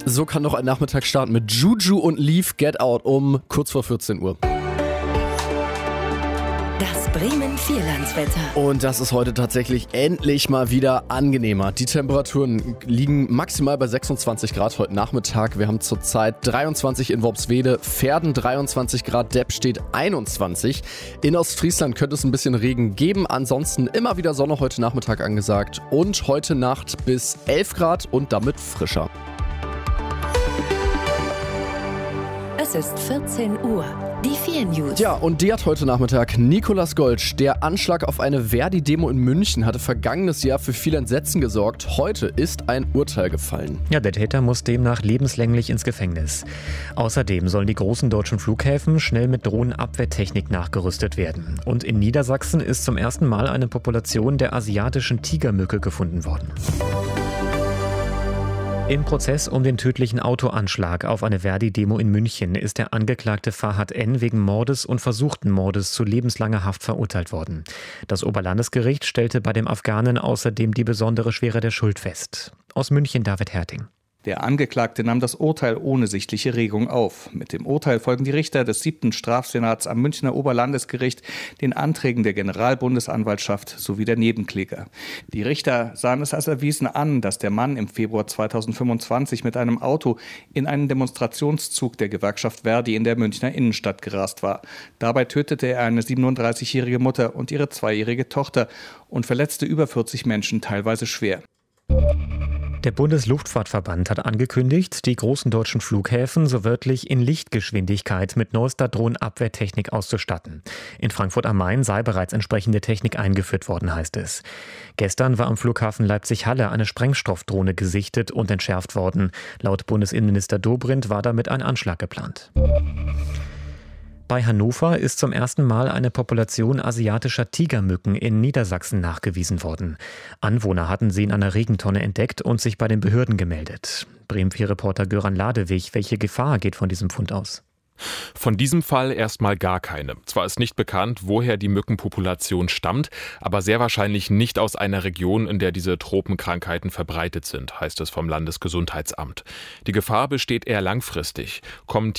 So kann doch ein Nachmittag starten mit Juju und Leaf Get Out um kurz vor 14 Uhr. Das Bremen-Vierlandswetter. Und das ist heute tatsächlich endlich mal wieder angenehmer. Die Temperaturen liegen maximal bei 26 Grad heute Nachmittag. Wir haben zurzeit 23 in Worpswede, Verden 23 Grad, Deppstedt 21. In Ostfriesland könnte es ein bisschen Regen geben. Ansonsten immer wieder Sonne heute Nachmittag angesagt. Und heute Nacht bis 11 Grad und damit frischer. Es ist 14 Uhr. Die 4 News. Ja, und die hat heute Nachmittag Nicolas Goltsch. Der Anschlag auf eine Verdi-Demo in München hatte vergangenes Jahr für viel Entsetzen gesorgt. Heute ist ein Urteil gefallen. Ja, der Täter muss demnach lebenslänglich ins Gefängnis. Außerdem sollen die großen deutschen Flughäfen schnell mit Drohnenabwehrtechnik nachgerüstet werden. Und in Niedersachsen ist zum ersten Mal eine Population der asiatischen Tigermücke gefunden worden. Im Prozess um den tödlichen Autoanschlag auf eine Verdi-Demo in München ist der Angeklagte Fahad N. wegen Mordes und versuchten Mordes zu lebenslanger Haft verurteilt worden. Das Oberlandesgericht stellte bei dem Afghanen außerdem die besondere Schwere der Schuld fest. Aus München David Herting. Der Angeklagte nahm das Urteil ohne sichtliche Regung auf. Mit dem Urteil folgen die Richter des 7. Strafsenats am Münchner Oberlandesgericht den Anträgen der Generalbundesanwaltschaft sowie der Nebenkläger. Die Richter sahen es als erwiesen an, dass der Mann im Februar 2025 mit einem Auto in einen Demonstrationszug der Gewerkschaft Verdi in der Münchner Innenstadt gerast war. Dabei tötete er eine 37-jährige Mutter und ihre 2-jährige Tochter und verletzte über 40 Menschen, teilweise schwer. Der Bundesluftfahrtverband hat angekündigt, die großen deutschen Flughäfen so wörtlich in Lichtgeschwindigkeit mit neuester Drohnenabwehrtechnik auszustatten. In Frankfurt am Main sei bereits entsprechende Technik eingeführt worden, heißt es. Gestern war am Flughafen Leipzig-Halle eine Sprengstoffdrohne gesichtet und entschärft worden. Laut Bundesinnenminister Dobrindt war damit ein Anschlag geplant. Bei Hannover ist zum ersten Mal eine Population asiatischer Tigermücken in Niedersachsen nachgewiesen worden. Anwohner hatten sie in einer Regentonne entdeckt und sich bei den Behörden gemeldet. Bremen 4-Reporter Göran Ladewig, welche Gefahr geht von diesem Fund aus? Von diesem Fall erstmal gar keine. Zwar ist nicht bekannt, woher die Mückenpopulation stammt, aber sehr wahrscheinlich nicht aus einer Region, in der diese Tropenkrankheiten verbreitet sind, heißt es vom Landesgesundheitsamt. Die Gefahr besteht eher langfristig. Kommen